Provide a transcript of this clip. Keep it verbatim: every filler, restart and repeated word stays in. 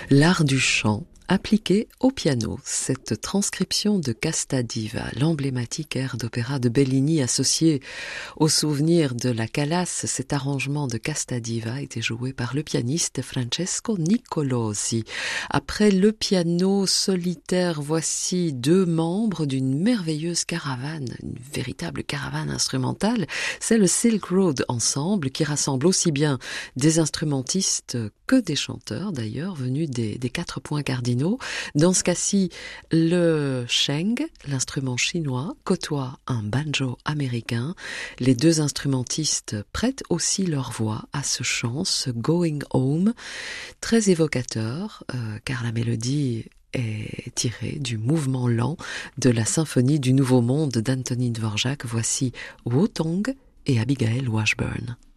L'art du chant appliqué au piano. Cette transcription de Casta Diva, l'emblématique air d'opéra de Bellini associé au souvenir de la Calas, cet arrangement de Casta Diva a été joué par le pianiste Francesco Nicolosi. Après le piano solitaire, voici deux membres d'une merveilleuse caravane, une véritable caravane instrumentale. C'est le Silk Road Ensemble qui rassemble aussi bien des instrumentistes que des chanteurs d'ailleurs, venus des, des quatre points cardinaux. Dans ce cas-ci, le sheng, l'instrument chinois, côtoie un banjo américain. Les deux instrumentistes prêtent aussi leur voix à ce chant, ce Going Home, très évocateur, euh, car la mélodie est tirée du mouvement lent de la symphonie du Nouveau Monde d'Antonin Dvorak. Voici Wu Tong et Abigail Washburn.